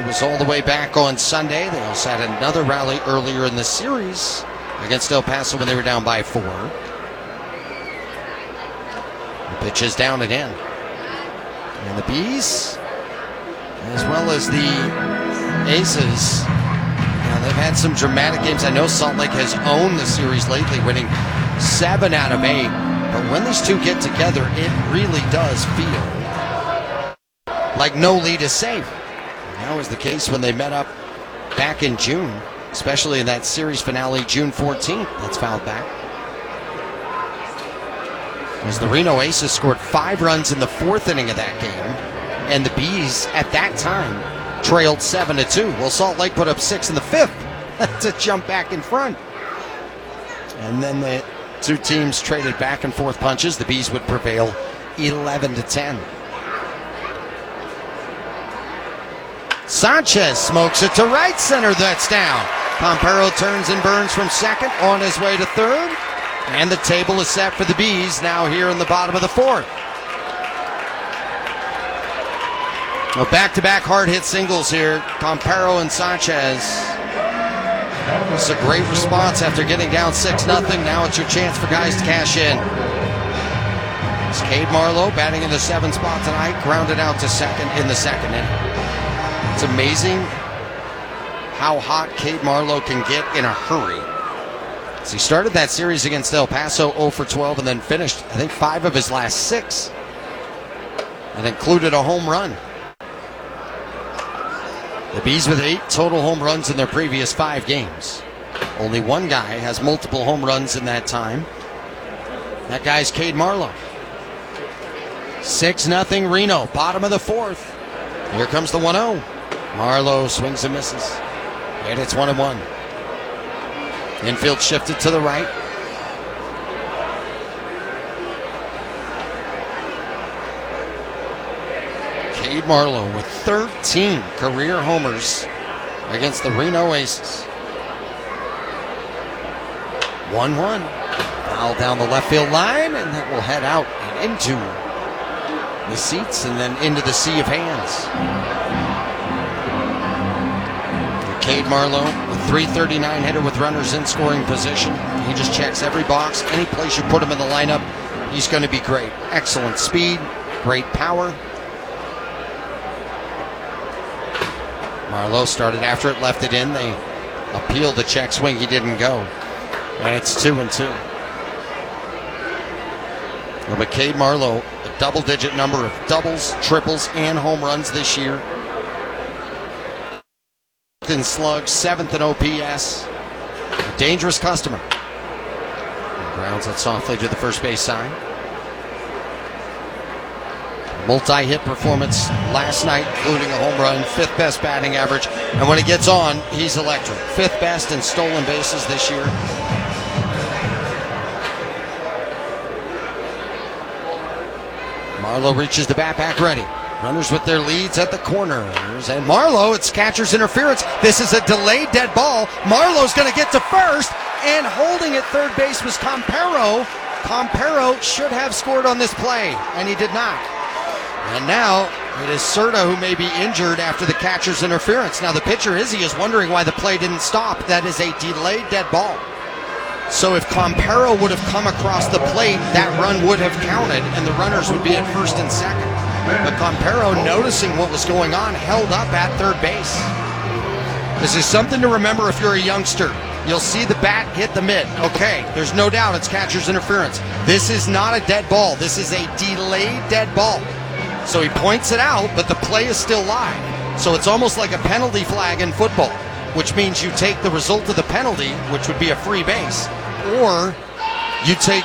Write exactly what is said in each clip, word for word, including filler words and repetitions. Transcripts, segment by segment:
was all the way back on Sunday. They also had another rally earlier in the series against El Paso when they were down by four. The pitch is down again. And the Bees, as well as the Aces, you know, they've had some dramatic games. I know Salt Lake has owned the series lately, winning seven out of eight. But when these two get together, it really does feel like no lead is safe. And that was the case when they met up back in June, especially in that series finale, June fourteenth. That's fouled back. As the Reno Aces scored five runs in the fourth inning of that game, and the Bees at that time trailed seven to two. Well, Salt Lake put up six in the fifth to jump back in front. And then the two teams traded back and forth punches. The Bees would prevail eleven to ten. Sanchez smokes it to right center. That's down. Pompero turns and burns from second on his way to third. And the table is set for the Bees now here in the bottom of the fourth. Well, back-to-back hard-hit singles here. Pompero and Sanchez. It's a great response after getting down six nothing. Now it's your chance for guys to cash in. It's Cade Marlowe batting in the seventh spot tonight, grounded out to second in the second inning. It's amazing how hot Cade Marlowe can get in a hurry. So he started that series against El Paso oh for twelve and then finished, I think, five of his last six. And included a home run. The Bees with eight total home runs in their previous five games. Only one guy has multiple home runs in that time. That guy's Cade Marlowe. six nothing Reno, bottom of the fourth. Here comes the one oh. Marlowe swings and misses. And it's one and one. Infield shifted to the right. Cade Marlowe with thirteen career homers against the Reno Aces. one one. Foul down the left field line, and that will head out and into the seats and then into the sea of hands. Cade Marlowe, a three thirty-nine hitter with runners in scoring position. He just checks every box. Any place you put him in the lineup, he's going to be great. Excellent speed, great power. Marlowe started after it, left it in. They appealed the check swing. He didn't go. And it's two and two. Well, but Cade Marlowe, a double-digit number of doubles, triples, and home runs this year. In slugs, seventh in O P S. A dangerous customer. And grounds it softly to the first base side. Multi-hit performance last night, including a home run, fifth best batting average. And when he gets on, he's electric. Fifth best in stolen bases this year. Marlowe reaches the bat back ready. Runners with their leads at the corners. And Marlowe, it's catcher's interference. This is a delayed dead ball. Marlowe's going to get to first. And holding at third base was Pompero. Pompero should have scored on this play, and he did not. And now it is Serta who may be injured after the catcher's interference. Now the pitcher, Izzy, is wondering why the play didn't stop. That is a delayed dead ball. So if Pompero would have come across the plate, that run would have counted, and the runners would be at first and second. But Pompero, noticing what was going on, held up at third base. This is something to remember if you're a youngster. You'll see the bat hit the mitt. Okay, there's no doubt it's catcher's interference. This is not a dead ball. This is a delayed dead ball. So he points it out, but the play is still live. So it's almost like a penalty flag in football, which means you take the result of the penalty, which would be a free base, or you take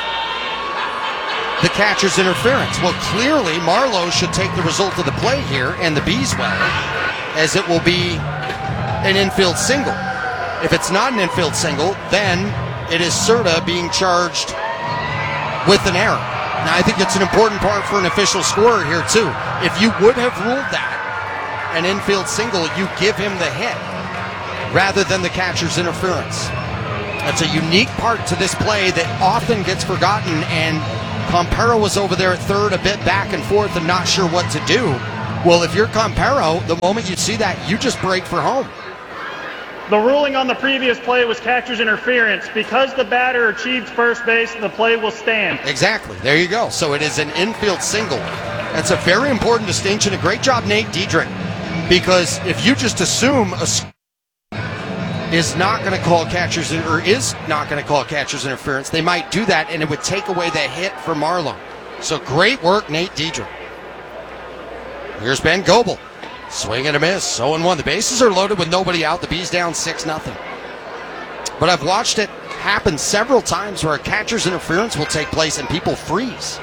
the catcher's interference. Well, clearly Marlowe should take the result of the play here, and the Bees will, as it will be an infield single. If it's not an infield single, then it is Serta being charged with an error. Now, I think it's an important part for an official scorer here, too. If you would have ruled that an infield single, you give him the hit rather than the catcher's interference. That's a unique part to this play that often gets forgotten, and Pompero was over there at third, a bit back and forth and not sure what to do. Well, if you're Comparo, the moment you see that, you just break for home. The ruling on the previous play was catcher's interference. Because the batter achieved first base, the play will stand. Exactly. There you go. So it is an infield single. That's a very important distinction. A great job, Nate Diedrich. Because if you just assume a is not going to call catcher's or is not going to call catcher's interference, they might do that, and it would take away the hit for Marlowe. So great work, Nate Diedrich. Here's Ben Goebel. Swing and a miss. oh and one. The bases are loaded with nobody out. The Bees down six nothing. But I've watched it happen several times where a catcher's interference will take place and people freeze.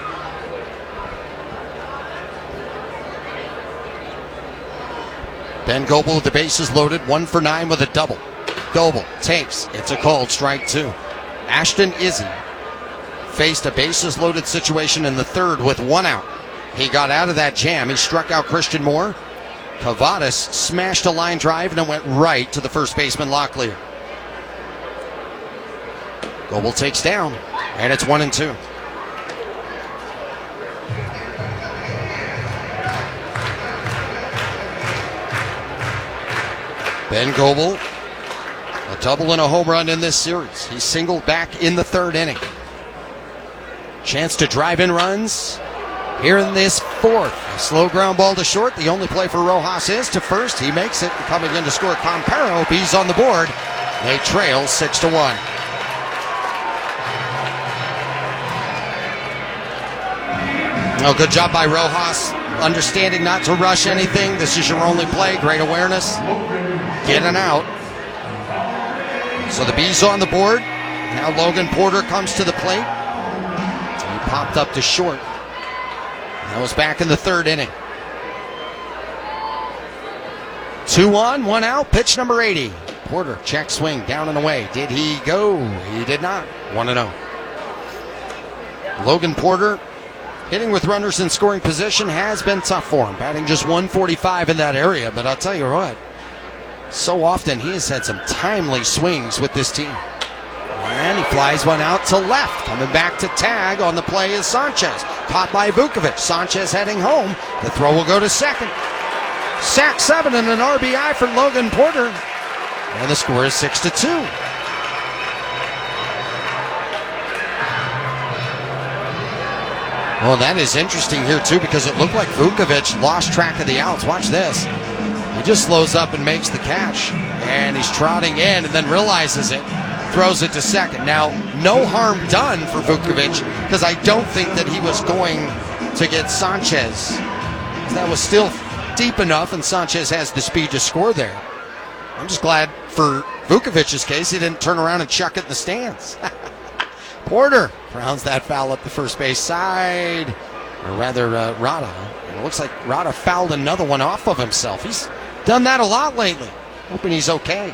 Ben Goebel with the bases loaded, one for nine with a double. Goebel takes. It's a called strike two. Ashton Izzy faced a bases loaded situation in the third with one out. He got out of that jam. He struck out Christian Moore. Cavadas smashed a line drive and it went right to the first baseman, Locklear. Goebel takes down, and it's one and two. Ben Goebel, a double and a home run in this series. He singled back in the third inning. Chance to drive in runs here in this fourth. A slow ground ball to short. The only play for Rojas is to first. He makes it. Coming in to score, Comparo. Bees on the board. They trail six to one. Oh, good job by Rojas. Understanding not to rush anything. This is your only play. Great awareness. Getting out. So the Bees on the board. Now Logan Porter comes to the plate. He popped up to short. That was back in the third inning. Two on, one out, pitch number eighty. Porter, check swing, down and away. Did he go? He did not. one and oh. Logan Porter, hitting with runners in scoring position, has been tough for him. Batting just one forty-five in that area, but I'll tell you what, so often he has had some timely swings with this team. And he flies one out to left. Coming back to tag on the play is Sanchez. Caught by Vukovic. Sanchez heading home. The throw will go to second. Sack seven and an R B I for Logan Porter. And the score is six to two. Well, that is interesting here, too, because it looked like Vukovic lost track of the outs. Watch this. He just slows up and makes the catch. And he's trotting in and then realizes it. Throws it to second. Now, no harm done for Vukovic, because I don't think that he was going to get Sanchez. That was still deep enough, and Sanchez has the speed to score there. I'm just glad for Vukovic's case he didn't turn around and chuck it in the stands. Porter grounds that foul up the first base side, or rather uh, Rada. It looks like Rada fouled another one off of himself. He's done that a lot lately. Hoping he's okay.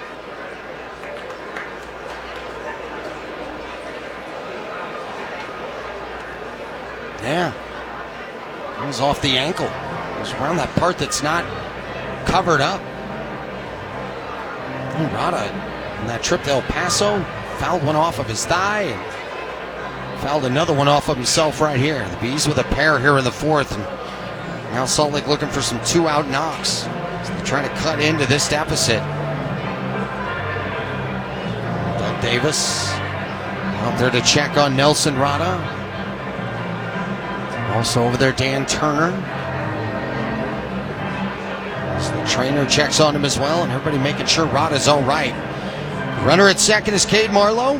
Yeah, it was off the ankle. It was around that part that's not covered up. Oh, Rada, in that trip to El Paso, fouled one off of his thigh and fouled another one off of himself right here. The Bees with a pair here in the fourth. And now Salt Lake looking for some two-out knocks. So they're trying to cut into this deficit. Doug Davis out there to check on Nelson Rada. Also over there, Dan Turner. So the trainer checks on him as well, and everybody making sure Rada's all right. Runner at second is Cade Marlowe.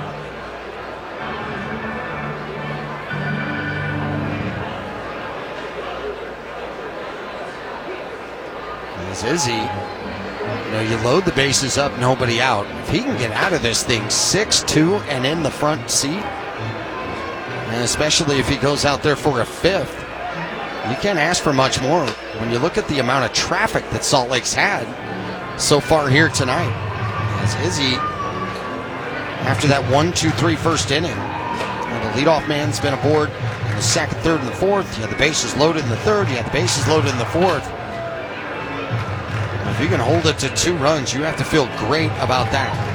As Izzy, you know, you load the bases up, nobody out. If he can get out of this thing six two and in the front seat, and especially if he goes out there for a fifth, you can't ask for much more when you look at the amount of traffic that Salt Lake's had so far here tonight. As Izzy, after that one two three first inning, and the leadoff man's been aboard in the second, third, and the fourth. You had the bases loaded in the third. You had the bases loaded in the fourth. If you can hold it to two runs, you have to feel great about that.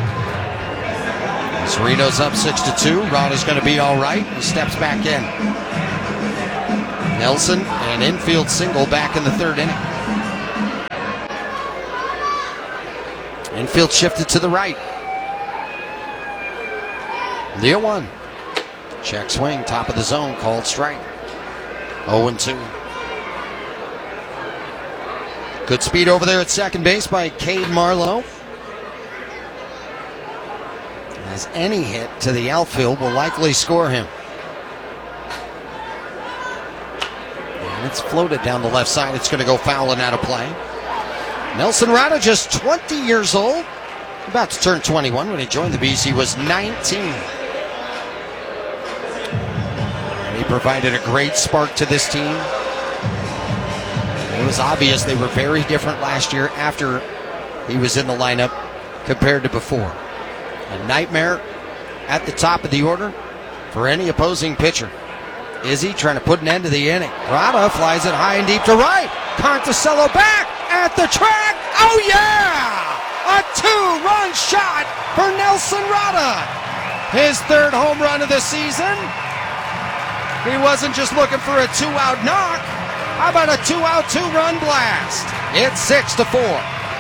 Cerrito's up six to two. Rada's going to be all right. He steps back in. Nelson, an infield single back in the third inning. Infield shifted to the right. Leo one. Check swing, top of the zone, called strike. oh and two. Good speed over there at second base by Cade Marlowe. As any hit to the outfield will likely score him. And it's floated down the left side. It's going to go foul and out of play. Nelson Rada, just twenty years old. About to turn twenty-one. When he joined the Bees, he was nineteen. And he provided a great spark to this team. It was obvious they were very different last year after he was in the lineup compared to before. A nightmare at the top of the order for any opposing pitcher. Izzy trying to put an end to the inning. Rada flies it high and deep to right. Conticello back at the track. Oh yeah! A two-run shot for Nelson Rada. His third home run of the season. He wasn't just looking for a two-out knock. How about a two-out, two-run blast? It's six to four.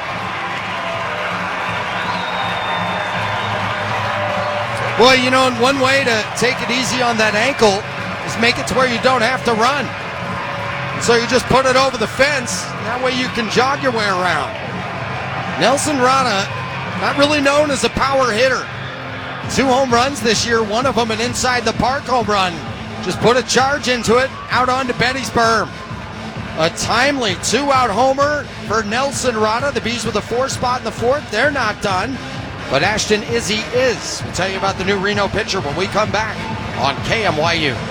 Well, you know, one way to take it easy on that ankle is make it to where you don't have to run. So you just put it over the fence. That way you can jog your way around. Nelson Rada, not really known as a power hitter. Two home runs this year, one of them an inside the park home run. Just put a charge into it, out onto Betty's berm. A timely two-out homer for Nelson Rada. The Bees with a four spot in the fourth. They're not done. But Ashton Izzy is. We'll tell you about the new Reno pitcher when we come back on K M Y U.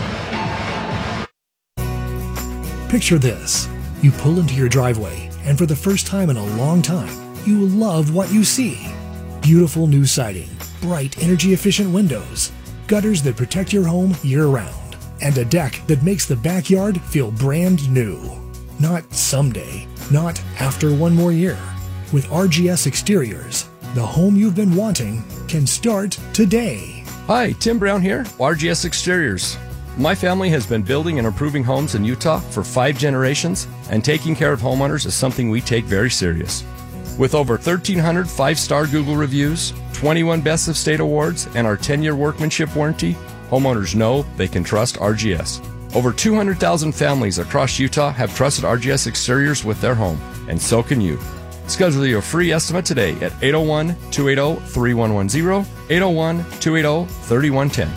Picture this. You pull into your driveway, and for the first time in a long time, you love what you see. Beautiful new siding, bright energy-efficient windows, gutters that protect your home year-round, and a deck that makes the backyard feel brand new. Not someday, not after one more year. With R G S Exteriors, the home you've been wanting can start today. Hi, Tim Brown here, R G S Exteriors. My family has been building and improving homes in Utah for five generations, and taking care of homeowners is something we take very serious. With over thirteen hundred five-star Google reviews, twenty-one Best of State awards, and our ten-year workmanship warranty, homeowners know they can trust R G S. Over two hundred thousand families across Utah have trusted R G S Exteriors with their home, and so can you. Schedule your free estimate today at eight oh one, two eight oh, three one one zero, eight oh one, two eight oh, three one one zero.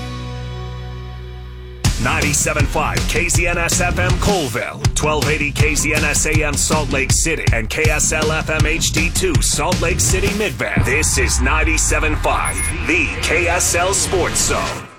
ninety-seven point five K Z N S F M Colville, twelve eighty K Z N S A M Salt Lake City, and K S L F M H D two Salt Lake City Midvale. This is ninety-seven point five, the K S L Sports Zone.